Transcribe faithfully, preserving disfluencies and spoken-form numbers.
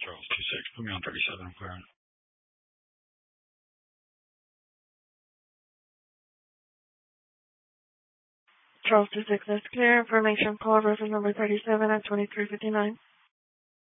Charles two six. Put me on thirty-seven. I'm clearing. Charles two six, that's clear. Information call reference number thirty-seven at twenty-three fifty-nine.